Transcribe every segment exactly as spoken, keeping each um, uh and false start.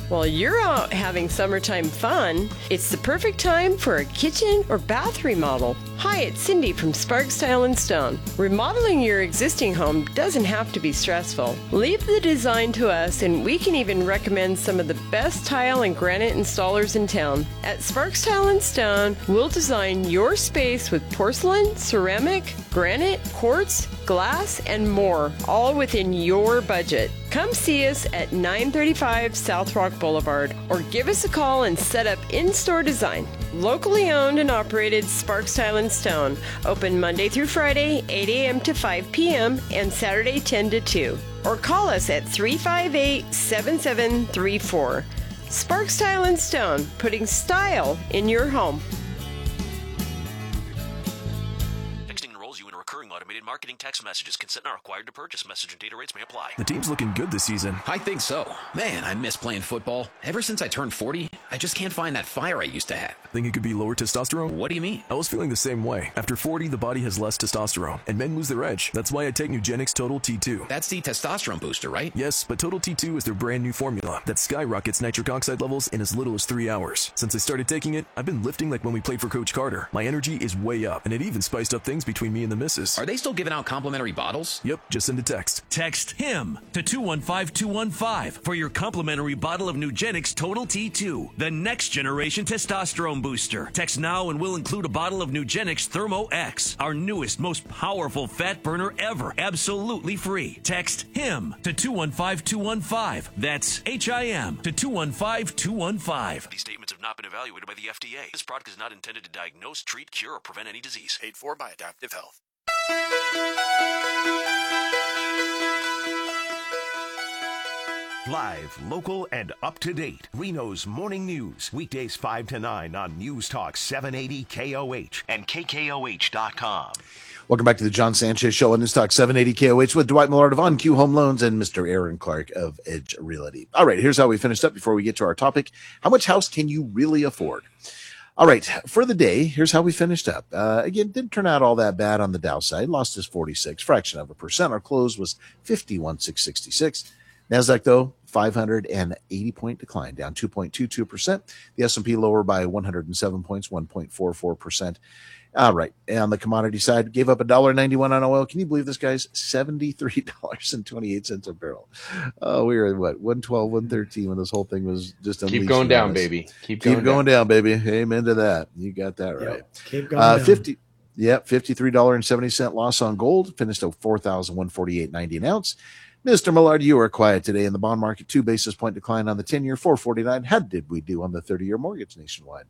While you're out having summertime fun, it's the perfect time for a kitchen or bath remodel. Hi, it's Cindy from Sparks Tile and Stone. Remodeling your existing home doesn't have to be stressful. Leave the design to us, and we can even recommend some of the best tile and granite installers in town. At Sparks Tile and Stone, we'll design your space with porcelain, ceramic, granite, quartz, glass, and more, all within your budget. Come see us at nine thirty-five South Rock Boulevard or give us a call and set up in-store design. Locally owned and operated Sparks Tile and Stone. Open Monday through Friday, eight a.m. to five p.m. and Saturday ten to two. Or call us at three five eight, seven seven three four. Sparks Tile and Stone, putting style in your home. Automated marketing text messages. Consent not required to purchase. Message and data rates may apply. The team's looking good this season. I think so. Man, I miss playing football. Ever since I turned forty, I just can't find that fire I used to have. Think it could be lower testosterone? What do you mean? I was feeling the same way. After forty, the body has less testosterone, and men lose their edge. That's why I take Nugenix Total T two. That's the testosterone booster, right? Yes, but Total T two is their brand new formula that skyrockets nitric oxide levels in as little as three hours. Since I started taking it, I've been lifting like when we played for Coach Carter. My energy is way up, and it even spiced up things between me and the missus. Are they still giving out complimentary bottles? Yep, just send a text. Text HIM to two one five two one five for your complimentary bottle of Nugenix Total T two, the next generation testosterone booster. Text now and we'll include a bottle of Nugenix Thermo X, our newest, most powerful fat burner ever, absolutely free. Text HIM to two one five two one five. That's H I M to two one five two one five. These statements have not been evaluated by the F D A. This product is not intended to diagnose, treat, cure, or prevent any disease. Paid for by Adaptive Health. Live, local, and up-to-date. Reno's Morning News. Weekdays five to nine on News Talk seven eighty K O H and K K O H dot com. Welcome back to the John Sanchez Show on News Talk seven eighty K O H with Dwight Millard of On Q Home Loans and Mister Aaron Clark of Edge Realty. All right, here's how we finished up before we get to our topic. How much house can you really afford? All right, for the day, here's how we finished up. Uh, again, didn't turn out all that bad on the Dow side. Lost his forty-six, fraction of a percent. Our close was fifty-one six sixty-six. NASDAQ, though, five hundred eighty point decline, down two point two two percent. The S and P lower by one hundred seven points, one point four four percent. All right, and on the commodity side, gave up one dollar ninety-one on oil. Can you believe this, guys? seventy-three dollars and twenty-eight cents a barrel. Oh, we were at, what, one twelve, one thirteen when this whole thing was just unleashed. Keep going down, baby. Keep going, Keep going down. down, baby. Amen to that. You got that right. Yep. Keep going uh, down. fifty Yep, fifty-three dollars and seventy cents loss on gold. Finished at four thousand one hundred forty-eight dollars and ninety cents an ounce. Mister Millard, you are quiet today in the bond market. Two basis point decline on the ten-year, four forty-nine. How did we do on the thirty-year mortgage nationwide?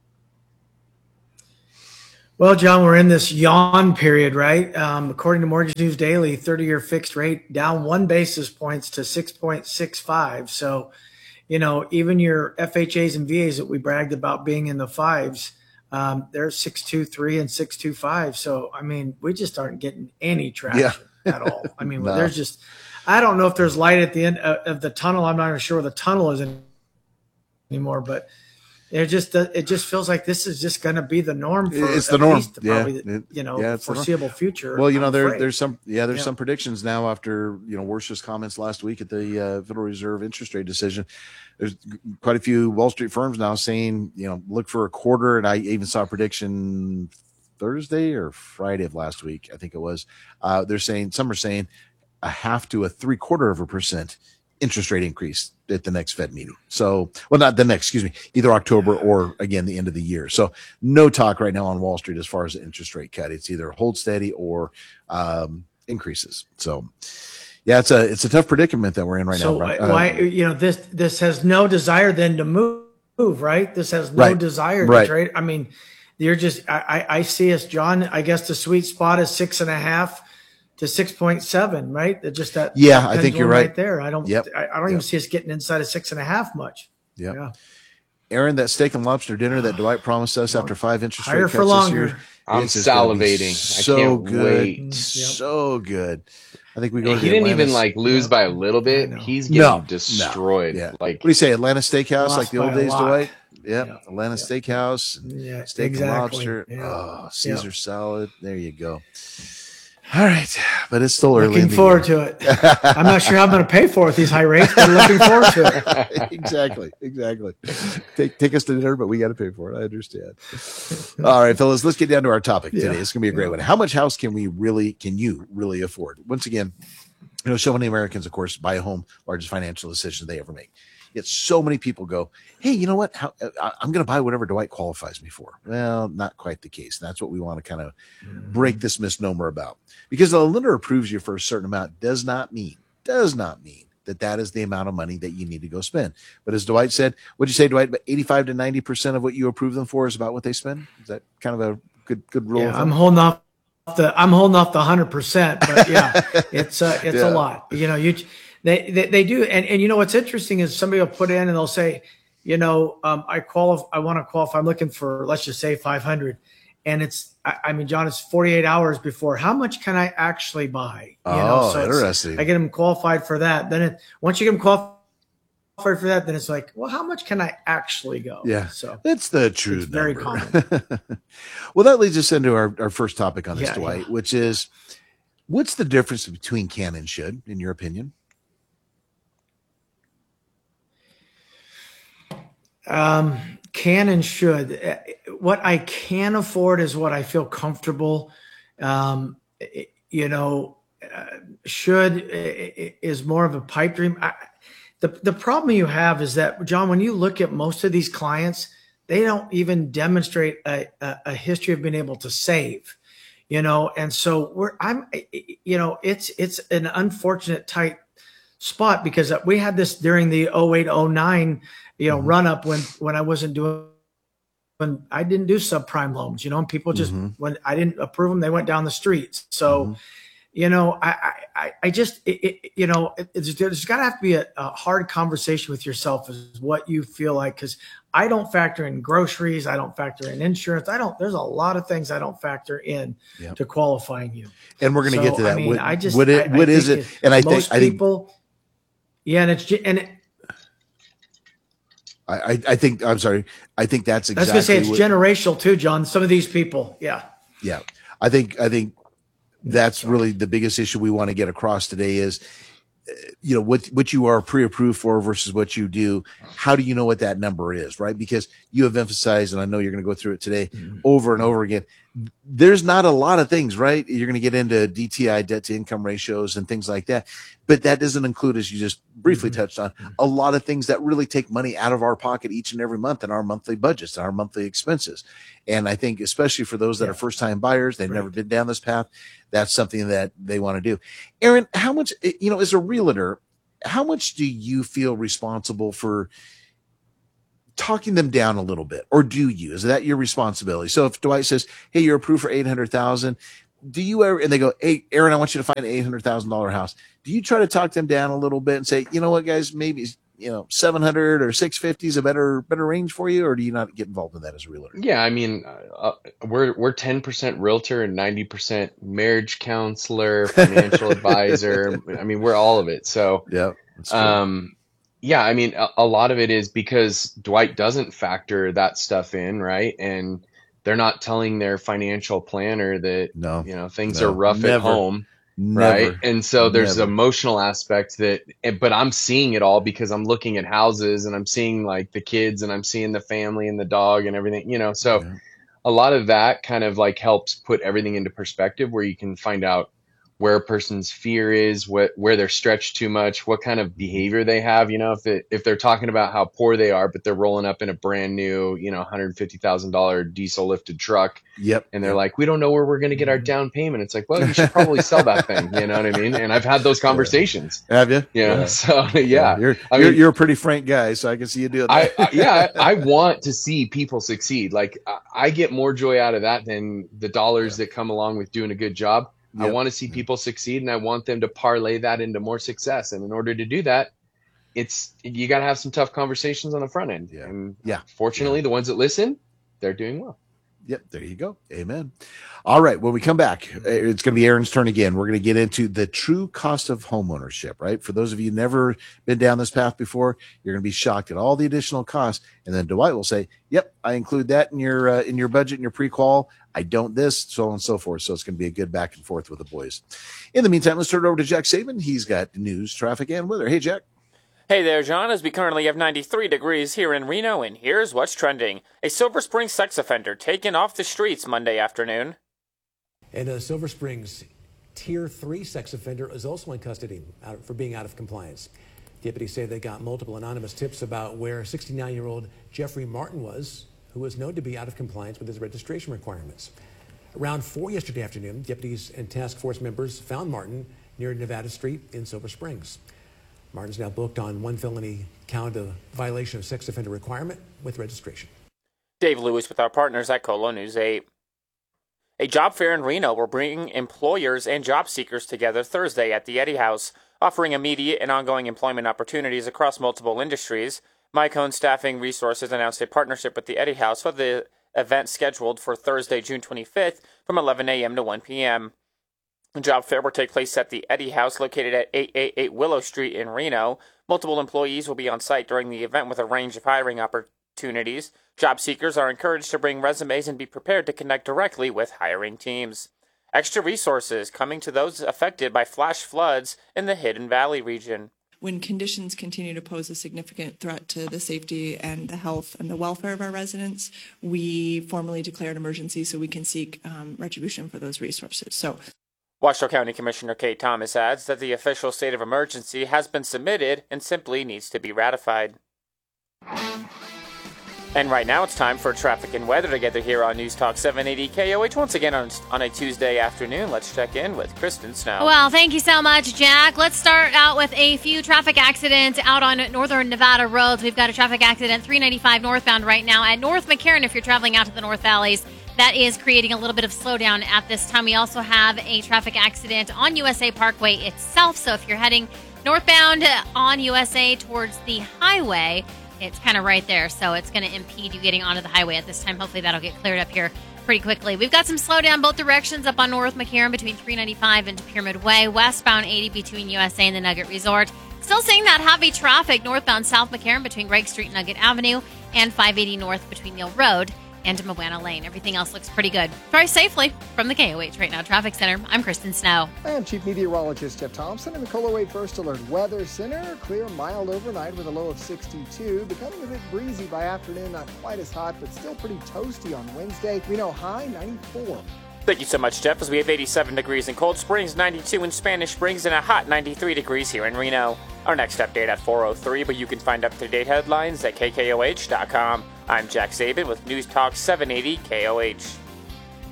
Well, John, we're in this yawn period, right? Um, according to Mortgage News Daily, thirty-year fixed rate down one basis points to six point six five. So, you know, even your F H As and V As that we bragged about being in the fives, um, they're six two three and six two five. So, I mean, we just aren't getting any traction Yeah. at all. I mean, No. there's just, I don't know if there's light at the end of, of the tunnel. I'm not even sure where the tunnel is anymore, but it just it just feels like this is just going to be the norm for It's the at norm. least Yeah. probably the, It- you know yeah, it's the norm. foreseeable future. Well, you know, I'm there, afraid. there's some, yeah, there's Yeah. some predictions now after, you know, Worsh's comments last week at the uh, Federal Reserve interest rate decision. There's quite a few Wall Street firms now saying, you know, look for a quarter. And I even saw a prediction Thursday or Friday of last week, I think it was. Uh, they're saying, some are saying a half to a three quarter of a percent interest rate increase at the next Fed meeting. So, well, not the next, excuse me, either October or again, the end of the year. So no talk right now on Wall Street as far as the interest rate cut. It's either hold steady or um, increases. So yeah, it's a, it's a tough predicament that we're in right so now. Right? why, why you know this this has no desire then to move, move right? This has no Right. desire to Right. trade. I mean, you're just I, I I see us, John. I guess the sweet spot is six and a half to six point seven, right? That just that Yeah, that I think you're pendulum right. there. I don't Yep. I, I don't Yep. even see us getting inside of six and a half much. Yep. Yeah. Aaron, that steak and lobster dinner that Dwight promised us after five interest Higher rate for cuts this longer. year. I'm it's just gonna be salivating. I So can't good. wait. Yep. So good. I think we go And to he the didn't even Atlantis- like lose Yeah. by a little bit. I know. He's getting No, no. destroyed. Yeah. Like What do you say, Atlanta Steakhouse, Lost like the old by a days, lot. Dwight? Yep. Yeah. Atlanta Steakhouse, and Yeah, steak exactly. and lobster. Yeah. Oh, Caesar salad. There you go. All right, but it's still early. Looking forward to it. I'm not sure how I'm going to pay for it with these high rates, but looking forward to it. exactly, exactly. Take take us to dinner, but we got to pay for it. I understand. All right, fellas, let's get down to our topic today. Yeah. It's going to be a great yeah. one. How much house can we really, can you really afford? Once again, you know, so many Americans, of course, buy a home, largest financial decision they ever make. Yet so many people go, hey, you know what? How, I, I'm going to buy whatever Dwight qualifies me for. Well, not quite the case. That's what we want to kind of mm-hmm. break this misnomer about. Because the lender approves you for a certain amount does not mean, does not mean that that is the amount of money that you need to go spend. But as Dwight said, what'd you say, Dwight? About eighty-five to ninety percent of what you approve them for is about what they spend? Is that kind of a good good rule? Yeah, I'm holding off the I'm holding off the one hundred percent, but yeah, it's uh, it's yeah. a lot. You know, you they, they they do, and and you know what's interesting is somebody will put in and they'll say, you know, um, I qualify, I want to qualify. I'm looking for, let's just say five hundred, and it's I, I mean, John, it's forty-eight hours before. How much can I actually buy? You oh, know? So interesting. I get them qualified for that. Then it, once you get them qualified for that, then it's like, well, how much can I actually go? Yeah, so that's the truth. It's very common. Well, that leads us into our, our first topic on this, yeah, Dwight, yeah. which is what's the difference between can and should, in your opinion? Um, can and should. What I can afford is what I feel comfortable. Um, you know, uh, should is more of a pipe dream. I, the the problem you have is that, John, when you look at most of these clients, they don't even demonstrate a, a, a history of being able to save. You know, and so we're I'm you know it's it's an unfortunate tight spot because we had this during the oh eight oh nine. You know, mm-hmm. run up when, when I wasn't doing, when I didn't do subprime loans, you know, and people just, mm-hmm. when I didn't approve them, they went down the streets. So, mm-hmm. you know, I, I, I just, it, it, you know, it, it's, there's got to have to be a, a hard conversation with yourself is what you feel like. Cause I don't factor in groceries. I don't factor in insurance. I don't, there's a lot of things I don't factor in yep. to qualifying you. And we're going to so, get to that. I mean, what, I just, what, it, I, what I is it? And I most think, I think people, yeah, and it's, and it, I, I think I'm sorry. I think that's exactly. I was going to say it's what, generational too, John. Some of these people, yeah, yeah. I think I think that's really the biggest issue we want to get across today is, you know, what what you are pre-approved for versus what you do. How do you know what that number is, right? Because you have emphasized, and I know you're going to go through it today mm-hmm. over and over again. There's not a lot of things, right? You're going to get into D T I, debt to income ratios and things like that. But that doesn't include, as you just briefly mm-hmm. touched on, a lot of things that really take money out of our pocket each and every month in our monthly budgets and our monthly expenses. And I think especially for those that yeah. are first-time buyers, they've right. never been down this path, that's something that they want to do. Aaron, how much, you know, as a realtor, how much do you feel responsible for talking them down a little bit, or do you? Is that your responsibility? So if Dwight says, hey, you're approved for eight hundred thousand dollars, do you ever, and they go, hey, Aaron, I want you to find an eight hundred thousand dollars house. Do you try to talk them down a little bit and say, you know what, guys, maybe, you know, seven hundred or six fifty is a better, better range for you? Or do you not get involved in that as a realtor? Yeah. I mean, uh, we're, we're ten percent realtor and ninety percent marriage counselor, financial advisor. I mean, we're all of it. So, yeah, um, yeah, I mean, a, a lot of it is because Dwight doesn't factor that stuff in, right? And they're not telling their financial planner that, no, you know, things no, are rough never, at home, never, right? And so there's never. an emotional aspect that, but I'm seeing it all because I'm looking at houses and I'm seeing like the kids and I'm seeing the family and the dog and everything, you know, so yeah. a lot of that kind of like helps put everything into perspective where you can find out where a person's fear is, what, where they're stretched too much, what kind of behavior they have. You know, if it, if they're talking about how poor they are, but they're rolling up in a brand new, you know, one hundred fifty thousand dollars diesel lifted truck. Yep. And they're yep. like, we don't know where we're going to get our down payment. It's like, well, you should probably sell that thing. You know what I mean? And I've had those conversations. Yeah. Have you? You know? Yeah. So yeah, yeah. You're, I you're, mean, you're a pretty frank guy, so I can see you doing that. I, I, yeah, I, I want to see people succeed. Like I, I get more joy out of that than the dollars yeah. that come along with doing a good job. Yep. I want to see people succeed and I want them to parlay that into more success. And in order to do that, it's, you got to have some tough conversations on the front end. Yeah. And yeah. fortunately, yeah. the ones that listen, they're doing well. Yep, there you go. Amen. All right, when we come back, it's going to be Aaron's turn again. We're going to get into the true cost of homeownership, right? For those of you never been down this path before, you're going to be shocked at all the additional costs. And then Dwight will say, yep, I include that in your uh, in your budget, in your pre-qual. I don't this, so on and so forth. So it's going to be a good back and forth with the boys. In the meantime, let's turn it over to Jack Saban. He's got news, traffic, and weather. Hey, Jack. Hey there, John, as we currently have ninety-three degrees here in Reno, and here's what's trending. A Silver Springs sex offender taken off the streets Monday afternoon. And a Silver Springs Tier three sex offender is also in custody out, for being out of compliance. Deputies say they got multiple anonymous tips about where sixty-nine-year-old Jeffrey Martin was, who was known to be out of compliance with his registration requirements. Around four yesterday afternoon, deputies and task force members found Martin near Nevada Street in Silver Springs. Martin's now booked on one felony count of violation of sex offender requirement with registration. Dave Lewis with our partners at Colo News eight. A job fair in Reno will bring employers and job seekers together Thursday at the Eddy House, offering immediate and ongoing employment opportunities across multiple industries. Mycone Staffing Resources announced a partnership with the Eddy House for the event scheduled for Thursday, June twenty-fifth from eleven a.m. to one p.m. The job fair will take place at the Eddy House, located at eight eighty-eight Willow Street in Reno. Multiple employees will be on site during the event with a range of hiring opportunities. Job seekers are encouraged to bring resumes and be prepared to connect directly with hiring teams. Extra resources coming to those affected by flash floods in the Hidden Valley region. When conditions continue to pose a significant threat to the safety and the health and the welfare of our residents, we formally declare an emergency so we can seek um, retribution for those resources. So. Washoe County Commissioner Kate Thomas adds that the official state of emergency has been submitted and simply needs to be ratified. And right now it's time for traffic and weather together here on News Talk seven eighty K O H. Once again on, on a Tuesday afternoon, let's check in with Kristen Snow. Well, thank you so much, Jack. Let's start out with a few traffic accidents out on northern Nevada roads. We've got a traffic accident three ninety-five northbound right now at North McCarran if you're traveling out to the North Valleys. That is creating a little bit of slowdown at this time. We also have a traffic accident on U S A Parkway itself. So if you're heading northbound on U S A towards the highway, it's kind of right there. So it's going to impede you getting onto the highway at this time. Hopefully that'll get cleared up here pretty quickly. We've got some slowdown both directions up on North McCarran between three ninety-five and Pyramid Way. Westbound eighty between U S A and the Nugget Resort. Still seeing that heavy traffic northbound South McCarran between Greg Street and Nugget Avenue, and five eighty north between Neal Road and Moana Lane. Everything else looks pretty good. Drive safely from the K O H Right Now Traffic Center. I'm Kristen Snow. I'm Chief Meteorologist Jeff Thompson in the Colo eight First Alert Weather Center. Clear, mild overnight with a low of sixty-two. Becoming a bit breezy by afternoon. Not quite as hot, but still pretty toasty on Wednesday. Reno high ninety-four. Thank you so much, Jeff, as we have eighty-seven degrees in Cold Springs, ninety-two in Spanish Springs, and a hot ninety-three degrees here in Reno. Our next update at four oh three, but you can find up-to-date headlines at K K O H dot com. I'm Jack Saban with News Talk seven eighty K O H.